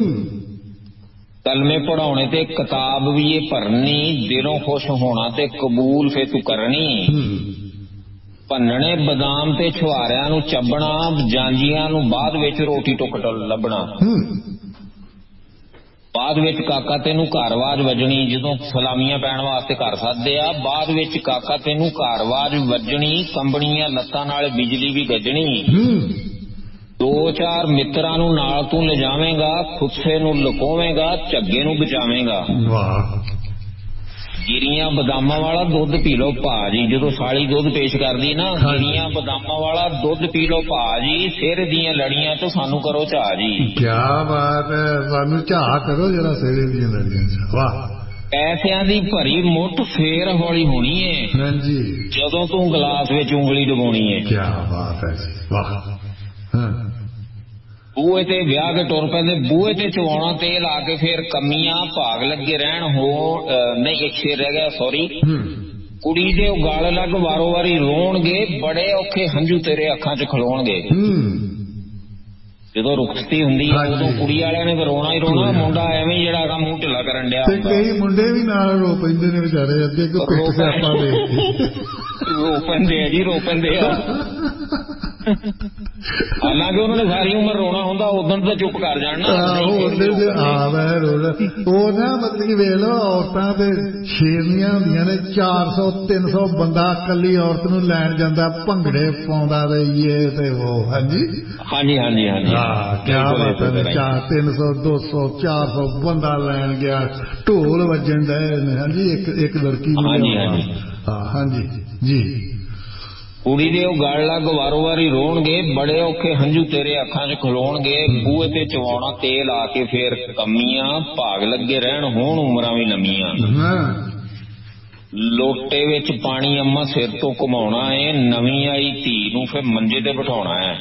ਕਲਮੇ ਪੜਾਉਣੇ ਤੇ ਕਿਤਾਬ ਵੀ ਇਹ ਭਰਨੀ, ਦਿਲੋਂ ਖੁਸ਼ ਹੋਣਾ ਤੇ ਕਬੂਲ ਫੇ ਤੂੰ ਕਰਨੀ। ਭੰਨਣੇ ਬਦਾਮ ਤੇ ਛੁਹਾਰਿਆਂ ਨੂੰ ਚੱਬਣਾ, ਜਾਂਜੀਆਂ ਨੂੰ ਬਾਅਦ ਵਿੱਚ ਰੋਟੀ ਟੁੱਕ ਲੱਭਣਾ। ਬਾਅਦ ਵਿੱਚ ਕਾਕਾ ਤੈਨੂੰ ਘਰਵਾਜ ਵੱਜਣੀ, ਜਦੋਂ ਸਲਾਮੀਆਂ ਪੈਣ ਵਾਸਤੇ ਘਰ ਸੱਦਦੇ ਆ, ਬਾਅਦ ਵਿੱਚ ਕਾਕਾ ਤੈਨੂੰ ਘਰਵਾਜ ਵੱਜਣੀ, ਕੰਬਣੀਆਂ ਲੱਤਾਂ ਨਾਲ ਬਿਜਲੀ ਵੀ ਗੱਜਣੀ। ਦੋ ਚਾਰ ਮਿੱਤਰਾਂ ਨੂੰ ਨਾਲ ਤੂੰ ਲਿਜਾਵੇਂਗਾ, ਖੁੱਸੇ ਨੂੰ ਲੁਕੋਵੇਂਗਾ, ਝੱਗੇ ਨੂੰ ਬਚਾਵੇਂਗਾ। ਗਿਰੀਆਂ ਬਦਾਮਾਂ ਵਾਲਾ ਦੁੱਧ ਪੀ ਲਓ ਭਾਜੀ, ਜਦੋਂ ਸਾਲੀ ਦੁੱਧ ਪੇਸ਼ ਕਰਦੀ ਨਾ, ਗਿਰੀਆਂ ਬਦਾਮਾਂ ਵਾਲਾ ਦੁੱਧ ਪੀ ਲਓ ਭਾਜੀ, ਸਿਰ ਦੀਆਂ ਲੜੀਆਂ ਤੋਂ ਸਾਨੂੰ ਕਰੋ ਝਾਹ ਜੀ। ਕਿਆ ਬਾਤ ਹੈ, ਸਾਨੂੰ ਝਾਹ ਕਰੋ ਜਰਾ ਸਿਰ ਦੀਆਂ ਲੜੀਆਂ। ਵਾਹ। ਪੈਸਿਆਂ ਦੀ ਭਰੀ ਮੁੱਠ ਫੇਰ ਹੌਲੀ ਹੋਣੀ ਏ, ਹਾਂਜੀ, ਜਦੋਂ ਤੂੰ ਗਲਾਸ ਵਿੱਚ ਉਂਗਲੀ ਡੁਬਾਉਣੀ ਏ। ਕਿਆ ਬਾਤ ਹੈ ਜੀ, ਵਾਹ। ਬੂਹੇ ਤੇ ਵਿਆਹ ਕੇ ਟੁਰ ਪੈਂਦੇ, ਬੂਹੇ ਤੇ ਚਵਾਉਣਾ ਤੇਲ ਆ ਕੇ ਫੇਰ ਕਮੀਆਂ ਭਾਗ ਲੱਗੇ ਰਹਿਣ। ਹੋ ਨਹੀਂ ਇੱਕ ਸ਼ੇਰ ਰਹਿ ਗਿਆ, ਸੌਰੀ। ਕੁੜੀ ਦੇ ਉਹ ਗਲ ਲੱਗ ਵਾਰੋ ਵਾਰੀ ਰੋਣਗੇ, ਬੜੇ ਔਖੇ ਹੰਝੂ ਤੇਰੇ ਅੱਖਾਂ ਚ ਖਲੋਣਗੇ। ਜਦੋਂ ਰੁਖਸਤੀ ਹੁੰਦੀ ਹੈ ਉਦੋਂ ਕੁੜੀ ਵਾਲਿਆਂ ਨੇ ਰੋਣਾ ਹੀ ਰੋਣਾ, ਮੁੰਡਾ ਐਵੇਂ ਜਿਹੜਾ ਹੈਗਾ ਮੂੰਹ ਢਿੱਲਾ ਕਰਨ ਡਿਆ। ਕਈ ਮੁੰਡੇ ਵੀ ਨਾਲ ਰੋ ਪੈਂਦੇ ਨੇ ਵਿਚਾਰੇ, ਅੱਗੇ ਕੋ ਪਿੱਠ ਤੇ ਆਪਾਂ ਦੇ ਰੋ ਪੈਂਦੇ ਆ ਜੀ, ਰੋ ਪੈਂਦੇ ਆ। ਹਾਲਾਂਕਿ ਉਹਨਾਂ ਨੇ ਸਾਰੀ ਉਮਰ ਰੋਣਾ ਹੁੰਦਾ, ਉਦੋਂ ਤਾਂ ਚੁੱਪ ਕਰ ਜਾਣਾ। ਉਹ ਨਾ ਮਤਲਬ ਕਿ ਵੇਖ ਲਓ, ਔਰਤਾਂ ਤੇ ਸ਼ੇਰਨੀਆਂ ਹੁੰਦੀਆਂ ਨੇ, ਚਾਰ ਸੌ ਤਿੰਨ ਸੌ ਬੰਦਾ ਇਕੱਲੀ ਔਰਤ ਨੂੰ ਲੈਣ ਜਾਂਦਾ, ਭੰਗੜੇ ਪਾਉਂਦਾ ਤੇ ਇਹ ਤੇ ਉਹ। ਹਾਂਜੀ ਹਾਂਜੀ ਹਾਂਜੀ ਹਾਂਜੀ, ਹਾਂ ਕਿਆ ਬਾਤ ਹੈ। ਚਾਰ ਤਿੰਨ ਸੌ ਦੋ ਸੌ ਚਾਰ ਸੌ ਬੰਦਾ ਲੈਣ ਗਿਆ, ਢੋਲ ਵੱਜਣ ਡਏ ਨੇ। ਹਾਂਜੀ, ਇੱਕ ਇੱਕ ਲੜਕੀ ਨੂੰ। ਹਾਂ ਹਾਂਜੀ ਜੀ। ਕੁੜੀ ਦੇ ਉਹ ਗਲ ਲੱਗ ਵਾਰੋ ਵਾਰੀ ਰੋਣਗੇ, ਬੜੇ ਔਖੇ ਹੰਝੂ ਤੇਰੇ ਅੱਖਾਂ ਚ ਖਲੋਣਗੇ। ਬੂਹੇ ਤੇ ਚਵਾਉਣਾ ਤੇਲ ਆ ਕੇ ਫੇਰ ਕਮੀਆਂ, ਭਾਗ ਲੱਗੇ ਰਹਿਣ ਹੋਣ ਉਮਰਾਂ ਵੀ ਲੰਮੀਆਂ। ਲੋਟੇ ਵਿੱਚ ਪਾਣੀ ਅੰਮਾ ਸਿਰ ਤੋਂ ਘੁਮਾਉਣਾ ਏ, ਨਵੀਂ ਆਈ ਧੀ ਨੂੰ ਫੇਰ ਮੰਜੇ ਤੇ ਬਿਠਾਉਣਾ ਹੈ।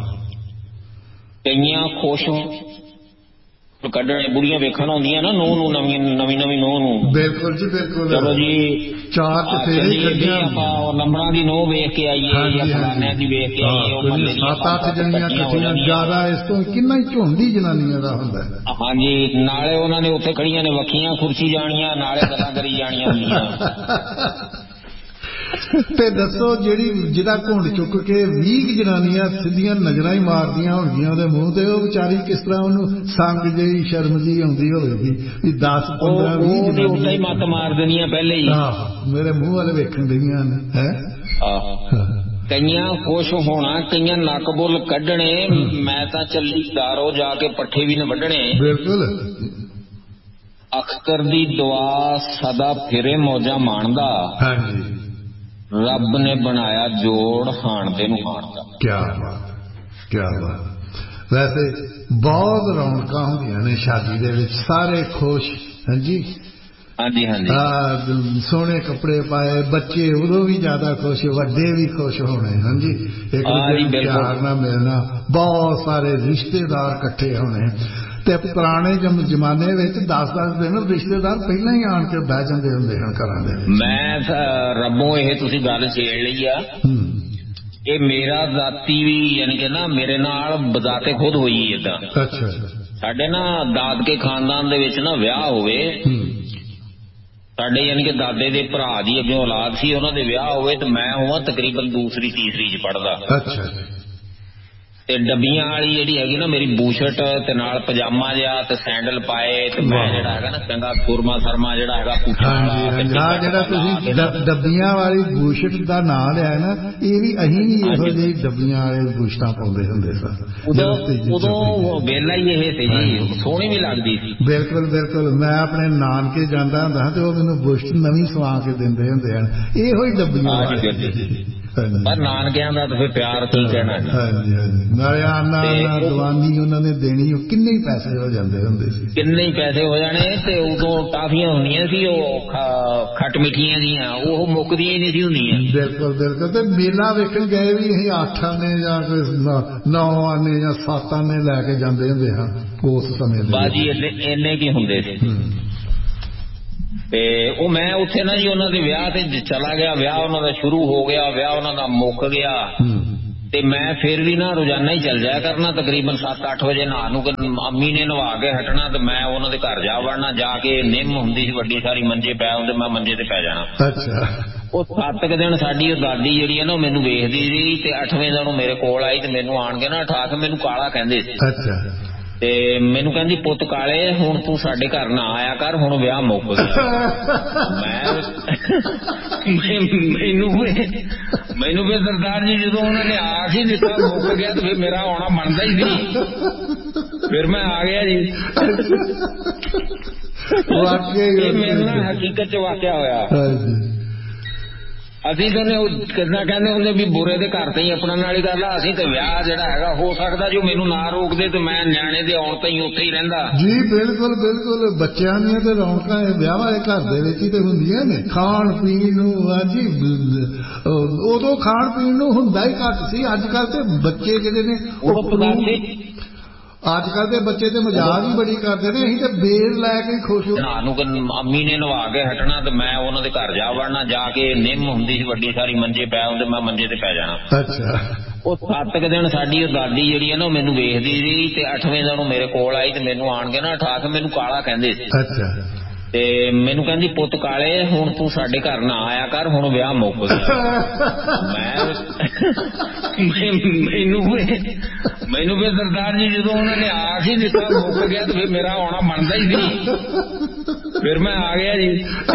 ਕਈਆਂ ਖੁਸ਼ ਕੱਢਣੇ, ਬੁੜੀਆਂ ਵੇਖਣ ਆਉਂਦੀਆਂ ਨਾ ਨੂੰਹ ਨੂੰ, ਨਵੀਂ ਨਵੀਂ ਨਵੀਂ ਨੂੰਹ ਨੂੰ। ਬਿਲਕੁਲ ਜੀ ਬਿਲਕੁਲ। ਚਲੋ ਜੀ ਚਾਰ ਆਪਾਂ ਲੰਬੜਾਂ ਦੀ ਨੂੰਹ ਵੇਖ ਕੇ ਆਈਏ ਜਾਂ ਫਲਾਨਿਆਂ ਦੀ ਵੇਖ ਕੇ ਆਈਏ, ਉਹ ਮਹੱਲੇ ਦੀਆਂ ਸੱਤ ਅੱਠ ਜਣੀਆਂ ਇਕੱਠੀਆਂ, ਜ਼ਿਆਦਾ ਇਸ ਤੋਂ ਕਿੰਨਾ ਹੀ ਝੁੰਡੀ ਜਨਾਨੀਆਂ ਦਾ ਹੁੰਦਾ। ਹਾਂਜੀ, ਨਾਲੇ ਉਹਨਾਂ ਨੇ ਉੱਥੇ ਖੜੀਆਂ ਨੇ ਵੱਖੀਆਂ ਖੁਰਚੀ ਜਾਣੀਆਂ, ਨਾਲੇ ਗੱਲਾਂ ਕਰੀ ਜਾਣੀਆਂ ਹੁੰਦੀਆਂ। ਤੇ ਦੱਸੋ, ਜਿਹੜੀ ਜਿਹਦਾ ਘੁੰਡ ਚੁੱਕ ਕੇ ਵੀਹ ਜਨਾਨੀਆਂ ਸਿੱਧੀਆਂ ਨਜ਼ਰਾਂ ਹੀ ਮਾਰਦੀਆਂ ਹੋਣਗੀਆਂ ਉਹਦੇ ਮੂੰਹ ਤੇ, ਉਹ ਵਿਚਾਰੀ ਕਿਸ ਤਰ੍ਹਾਂ ਉਹਨੂੰ ਸੰਗ ਜਿਹੀ ਸ਼ਰਮ ਜਿਹੀ ਆਉਂਦੀ ਹੋਵੇਗੀ ਵੀ ਦਸ ਪੰਦਰਾਂ ਵੀਹ ਜਨਾਨੀਆਂ ਹੀ ਮੱਤ ਮਾਰ ਦੇਣੀਆਂ ਪਹਿਲੇ ਹੀ। ਆਹ ਮੇਰੇ ਮੂੰਹ ਵਾਲੇ ਵੇਖਣ ਡਈਆਂ ਨੇ ਹੈ। ਕਈਆਂ ਖੁਸ਼ ਹੋਣਾ, ਕਈਆਂ ਨੱਕ ਬੁੱਲ ਕੱਢਣੇ, ਮੈਂ ਤਾਂ ਚੱਲੀ ਦਾਰੋ ਜਾ ਕੇ ਪੱਠੇ ਵੀ ਨੇ ਵੱਢਣੇ। ਬਿਲਕੁਲ। ਅਖਤਰ ਦੀ ਦੁਆ ਸਦਾ ਫਿਰੇ ਮੌਜਾਂ ਮਾਣਦਾ, ਹਾਂਜੀ, ਰੱਬ ਨੇ ਬਣਾਇਆ ਜੋੜ ਹਾਣਦੇ ਨੂੰ ਹਾਣਦਾ। ਕਿਆ ਬਾਤ, ਕਿਆ ਬਾਤ। ਵੈਸੇ ਬਹੁਤ ਰੌਣਕਾਂ ਹੁੰਦੀਆਂ ਨੇ ਸ਼ਾਦੀ ਦੇ ਵਿੱਚ, ਸਾਰੇ ਖੁਸ਼। ਹਾਂਜੀ ਹਾਂਜੀ ਹਾਂਜੀ, ਸੋਹਣੇ ਕੱਪੜੇ ਪਾਏ, ਬੱਚੇ ਉਦੋਂ ਵੀ ਜ਼ਿਆਦਾ ਖੁਸ਼, ਵੱਡੇ ਵੀ ਖੁਸ਼ ਹੋਣੇ। ਹਾਂਜੀ, ਇੱਕ ਦੂਜੇ ਨੂੰ ਪਿਆਰ ਨਾਲ ਮਿਲਣਾ, ਬਹੁਤ ਸਾਰੇ ਰਿਸ਼ਤੇਦਾਰ ਇਕੱਠੇ ਹੋਣੇ। ਤੇ ਪੁਰਾਣੇ ਜ਼ਮਾਨੇ ਵਿੱਚ ਦਸ ਦਸ ਦਿਨ ਰਿਸ਼ਤੇਦਾਰ ਪਹਿਲਾਂ ਹੀ ਆਣ ਕੇ ਬਹਿ ਜਾਂਦੇ ਹੁੰਦੇ ਹਨ ਘਰਾਂ ਦੇ ਵਿੱਚ। ਮੈਂ ਰੱਬੋਂ ਇਹ ਤੁਸੀਂ ਗੱਲ ਛੇੜ ਲਈ ਆ, ਇਹ ਮੇਰਾ ਜ਼ਾਤੀ ਵੀ ਯਾਨੀ ਕਿ ਨਾ ਮੇਰੇ ਨਾਲ ਬਜ਼ਾਤੇ ਖੁਦ ਹੋਈ ਏਦਾਂ। ਅੱਛਾ, ਸਾਡੇ ਨਾ ਦਾਦਕੇ ਖਾਨਦਾਨ ਦੇ ਵਿੱਚ ਨਾ ਵਿਆਹ ਹੋਵੇ, ਸਾਡੇ ਯਾਨੀ ਕਿ ਦਾਦੇ ਦੇ ਭਰਾ ਦੀ ਅੱਗੇ ਔਲਾਦ ਸੀ, ਉਹਨਾਂ ਦੇ ਵਿਆਹ ਹੋਵੇ ਤੇ ਮੈਂ ਹੋਵਾਂ ਤਕਰੀਬਨ ਦੂਸਰੀ ਤੀਸਰੀ ਚ ਪੜ੍ਹਦਾ। ਅੱਛਾ, ਤੇ ਡੱਬੀਆਂ ਵਾਲੀ ਜਿਹੜੀ ਹੈਗੀ ਨਾ ਮੇਰੀ ਬੂਸ਼ਟ ਤੇ ਨਾਲ ਪਜਾਮਾ ਜਿਹਾ ਤੇ ਸੈਂਡਲ ਪਾਏ, ਤੇ ਮੈਂ ਜਿਹੜਾ ਹੈਗਾ ਨਾ ਚੰਗਾ ਸੁਰਮਾ ਸਰਮਾ ਜਿਹੜਾ ਹੈਗਾ ਪੁੱਛਾਂ ਵਾਲਾ। ਜਿਹੜਾ ਤੁਸੀਂ ਡੱਬੀਆਂ ਵਾਲੀ ਬੂਸ਼ਟ ਦਾ ਨਾਂ ਲਿਆ ਨਾ, ਇਹ ਵੀ ਅਸੀਂ ਵੀ ਇਹੋ ਜਿਹੀ ਡੱਬੀਆਂ ਵਾਲੇ ਬੂਸ਼ਟਾਂ ਪਾਉਂਦੇ ਹੁੰਦੇ ਸਨ। ਉਦੋਂ ਵੇਲਾ ਹੀ ਇਹ ਸੀ ਜੀ, ਸੋਹਣੀ ਵੀ ਲੱਗਦੀ ਸੀ। ਬਿਲਕੁਲ ਬਿਲਕੁਲ। ਮੈਂ ਆਪਣੇ ਨਾਨਕੇ ਜਾਂਦਾ ਹੁੰਦਾ ਤੇ ਉਹ ਮੈਨੂੰ ਬੂਸ਼ਟ ਨਵੀਂ ਸਵਾ ਕੇ ਦਿੰਦੇ ਹੁੰਦੇ ਹਨ, ਇਹੋ ਹੀ ਡੱਬੀਆਂ ਵਾਲੇ। ਪਰ ਨਾਨਕਿਆਂ ਦਾ ਤਾਂ ਫਿਰ ਪਿਆਰ ਕੀ ਕਹਿਣਾ। ਹਾਂਜੀ ਹਾਂਜੀ, ਨਾਲੇ ਆਨਾ ਦਵਾਨੀ ਉਹਨਾਂ ਨੇ ਦੇਣੀ, ਉਹ ਕਿੰਨੇ ਹੀ ਪੈਸੇ ਹੋ ਜਾਂਦੇ ਹੁੰਦੇ ਸੀ, ਕਿੰਨੇ ਹੀ ਪੈਸੇ ਹੋ ਜਾਣੇ। ਤੇ ਉਦੋਂ ਟਾਫੀਆਂ ਹੁੰਦੀਆਂ ਸੀ ਉਹ ਖੱਟ ਮਿੱਠੀਆਂ ਜੀਆਂ, ਉਹ ਮੁੱਕਦੀਆਂ ਹੀ ਨਹੀਂ ਸੀ ਹੁੰਦੀਆਂ। ਬਿਲਕੁਲ ਬਿਲਕੁਲ। ਤੇ ਮੇਲਾ ਵੇਖਣ ਗਏ ਵੀ ਅਸੀਂ ਅੱਠ ਆਨੇ ਜਾਂ ਨੌ ਆਨੇ ਜਾਂ ਸੱਤ ਆਨੇ ਲੈ ਕੇ ਜਾਂਦੇ ਹੁੰਦੇ ਹਾਂ ਉਸ ਸਮੇਂ ਦੇ। ਬਾਜੀ ਇੰਨੇ ਇੰਨੇ ਕੀ ਹੁੰਦੇ ਸੀ। ਤੇ ਉਹ ਮੈਂ ਉੱਥੇ ਨਾ ਜੀ ਉਹਨਾਂ ਦੇ ਵਿਆਹ ਤੇ ਚਲਾ ਗਿਆ, ਵਿਆਹ ਉਹਨਾਂ ਦਾ ਸ਼ੁਰੂ ਹੋ ਗਿਆ, ਵਿਆਹ ਉਹਨਾਂ ਦਾ ਮੁੱਕ ਗਿਆ ਤੇ ਮੈਂ ਫਿਰ ਵੀ ਨਾ ਰੋਜ਼ਾਨਾ ਹੀ ਚੱਲ ਜਾਇਆ ਕਰਨਾ, ਤਕਰੀਬਨ ਸੱਤ ਅੱਠ ਵਜੇ ਨਹਾ ਨੂੰ ਅੰਮੀ ਨੇ ਨਵਾ ਕੇ ਹਟਣਾ ਤੇ ਮੈਂ ਉਹਨਾਂ ਦੇ ਘਰ ਜਾ ਵੜਨਾ, ਜਾ ਕੇ ਨਿੰਮ ਹੁੰਦੀ ਸੀ ਵੱਡੀ ਸਾਰੀ, ਮੰਜੇ ਪੈ ਹੁੰਦੇ, ਮੈਂ ਮੰਜੇ ਤੇ ਪੈ ਜਾਣਾ। ਅੱਛਾ। ਉਹ ਸੱਤ ਕੁ ਦਿਨ ਸਾਡੀ ਉਹ ਦਾਦੀ ਜਿਹੜੀ ਹੈ ਨਾ ਉਹ ਮੈਨੂੰ ਵੇਖਦੀ ਰਹੀ ਤੇ ਅੱਠਵੇਂ ਦਿਨ ਉਹ ਮੇਰੇ ਕੋਲ ਆਈ ਤੇ ਮੈਨੂੰ ਆਣ ਕੇ ਨਾ ਉਠਾ ਕੇ ਮੈਨੂੰ ਕਾਲਾ ਕਹਿੰਦੇ ਸੀ। ਅੱਛਾ। ਤੇ ਮੈਨੂੰ ਕਹਿੰਦੀ ਪੁੱਤ ਕਾਲੇ ਹੁਣ ਤੂੰ ਸਾਡੇ ਘਰ ਨਾ ਆਇਆ ਕਰ, ਹੁਣ ਵਿਆਹ ਮੁੱਕ ਗਿਆ। ਮੈਂ ਮੈਨੂੰ ਮੈਨੂੰ ਫਿਰ ਸਰਦਾਰ ਜੀ ਜਦੋਂ ਉਹਨਾਂ ਨੇ ਆਖ ਹੀ ਦਿੱਤਾ ਮੁੱਕ ਗਿਆ ਤੇ ਫਿਰ ਮੇਰਾ ਆਉਣਾ ਬਣਦਾ ਹੀ ਸੀ, ਫਿਰ ਮੈਂ ਆ ਗਿਆ ਜੀ। ਇਹ ਮੇਰੇ ਨਾਲ ਹਕੀਕਤ ਚ ਵਾਕਿਆ ਹੋਇਆ। ਅਸੀਂ ਤਾਂ ਕਿੱਦਾਂ ਕਹਿੰਦੇ ਹੁੰਦੇ ਵੀ ਬੁਰੇ ਦੇ ਘਰ ਤੇ ਹੀ ਆਪਣਾ ਨਾਲ ਹੀ ਗੱਲ ਆ, ਅਸੀਂ ਤੇ ਵਿਆਹ ਜਿਹੜਾ ਹੈਗਾ ਹੋ ਸਕਦਾ ਜੋ ਮੈਨੂੰ ਨਾ ਰੋਕਦੇ ਤੇ ਮੈਂ ਨਿਆਣੇ ਦੇ ਆਉਣ ਤੇ ਹੀ ਉੱਥੇ ਹੀ ਰਹਿੰਦਾ ਜੀ। ਬਿਲਕੁਲ ਬਿਲਕੁਲ, ਬੱਚਿਆਂ ਦੀਆਂ ਤੇ ਰੌਣਕਾਂ ਵਿਆਹ ਵਾਲੇ ਘਰ ਦੇ ਵਿੱਚ ਹੀ ਤੇ ਹੁੰਦੀਆਂ ਨੇ। ਖਾਣ ਪੀਣ ਨੂੰ ਹਾਂਜੀ ਉਦੋਂ ਖਾਣ ਪੀਣ ਨੂੰ ਹੁੰਦਾ ਹੀ ਘੱਟ ਸੀ, ਅੱਜ ਕੱਲ ਤੇ ਬੱਚੇ ਜਿਹੜੇ ਨੇ ਉਹ ਅੱਜ ਕੱਲ ਦੇ ਬੱਚੇ ਤੇ ਮਜ਼ਾਕ ਹੀ ਬੜੀ ਕਰਦੇ ਨੇ, ਅਸੀਂ ਤੇ ਬੇਰ ਲੈ ਕੇ ਖੁਸ਼ ਹੋ। ਅੰਮੀ ਨੇ ਨਵਾ ਕੇ ਹਟਣਾ ਤੇ ਮੈਂ ਉਹਨਾਂ ਦੇ ਘਰ ਜਾ ਵੜਨਾ, ਜਾ ਕੇ ਨਿੰਮ ਹੁੰਦੀ ਸੀ ਵੱਡੀ ਸਾਰੀ, ਮੰਜੇ ਪੈ ਹੁੰਦੇ, ਮੈਂ ਮੰਜੇ ਤੇ ਪੈ ਜਾਣਾ। ਅੱਛਾ। ਉਹ ਸੱਤ ਕੁ ਦਿਨ ਸਾਡੀ ਉਹ ਦਾਦੀ ਜਿਹੜੀ ਹੈ ਨਾ ਉਹ ਮੈਨੂੰ ਵੇਖਦੀ ਰਹੀ ਤੇ ਅੱਠਵੇਂ ਦਿਨ ਉਹ ਮੇਰੇ ਕੋਲ ਆਈ ਤੇ ਮੈਨੂੰ ਆਣ ਕੇ ਨਾ ਉਠਾ ਕੇ ਮੈਨੂੰ ਕਾਲਾ ਕਹਿੰਦੇ ਸੀ। ਅੱਛਾ। ਤੇ ਮੈਨੂੰ ਕਹਿੰਦੀ ਪੁੱਤ ਕਾਲੇ ਹੁਣ ਤੂੰ ਸਾਡੇ ਘਰ ਨਾ ਆਇਆ ਕਰ, ਹੁਣ ਵਿਆਹ ਮੁੱਕ ਗਿਆ। ਮੈਂ ਮੈਨੂੰ ਮੈਨੂੰ ਫਿਰ ਸਰਦਾਰ ਜੀ ਜਦੋਂ ਉਹਨਾਂ ਨੇ ਆਖ ਹੀ ਦਿੱਤਾ ਮੁੱਕ ਗਿਆ ਤੇ ਫਿਰ ਮੇਰਾ ਆਉਣਾ ਬਣਦਾ ਹੀ ਸੀ, ਫਿਰ ਮੈਂ ਆ ਗਿਆ ਜੀ।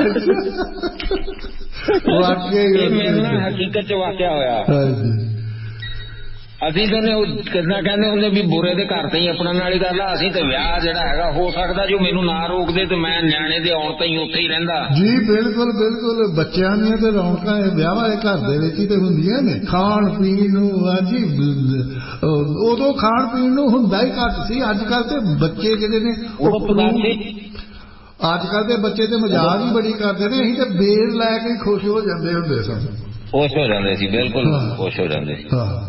ਇਹ ਮੇਰੇ ਨਾਲ ਹਕੀਕਤ ਚ ਵਾਕਿਆ ਹੋਇਆ। ਅਸੀਂ ਤਾਂ ਕਿੱਦਾਂ ਕਹਿੰਦੇ ਹੁੰਦੇ ਵੀ ਬੁਰੇ ਦੇ ਘਰ ਤੇ ਹੀ ਆਪਣਾ ਨਾਲ ਹੀ ਗੱਲ ਆ, ਅਸੀਂ ਤੇ ਵਿਆਹ ਜਿਹੜਾ ਹੈਗਾ ਹੋ ਸਕਦਾ ਜੋ ਮੈਨੂੰ ਨਾ ਰੋਕਦੇ ਤੇ ਮੈਂ ਨਿਆਣੇ ਦੇ ਆਉਣ ਤੇ ਹੀ ਉੱਥੇ ਹੀ ਰਹਿੰਦਾ ਜੀ। ਬਿਲਕੁਲ ਬਿਲਕੁਲ, ਬੱਚਿਆਂ ਦੀਆਂ ਤੇ ਰੌਣਕਾਂ ਵਿਆਹ ਵਾਲੇ ਘਰ ਦੇ ਵਿੱਚ ਹੀ ਤੇ ਹੁੰਦੀਆਂ ਨੇ। ਖਾਣ ਪੀਣ ਨੂੰ ਹਾਂਜੀ ਉਦੋਂ ਖਾਣ ਪੀਣ ਨੂੰ ਹੁੰਦਾ ਹੀ ਘੱਟ ਸੀ, ਅੱਜ ਕੱਲ ਤੇ ਬੱਚੇ ਜਿਹੜੇ ਨੇ ਉਹ ਅੱਜ ਕੱਲ ਦੇ ਬੱਚੇ ਤੇ ਮਜ਼ਾਕ ਹੀ ਬੜੀ ਕਰਦੇ ਨੇ, ਅਸੀਂ ਤੇ ਬੇਰ ਲੈ ਕੇ ਖੁਸ਼ ਹੋ ਜਾਂਦੇ ਹੁੰਦੇ ਸਨ। ਖੁਸ਼ ਹੋ ਜਾਂਦੇ ਸੀ, ਬਿਲਕੁਲ ਖੁਸ਼ ਹੋ ਜਾਂਦੇ ਸੀ।